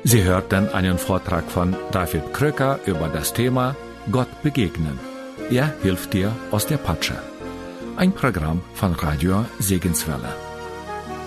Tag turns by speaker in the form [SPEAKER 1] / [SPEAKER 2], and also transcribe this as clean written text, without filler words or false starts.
[SPEAKER 1] Sie hörten einen Vortrag von David Kröker über das Thema Gott begegnen. Er hilft dir aus der Patsche. Ein Programm von Radio Segenswelle.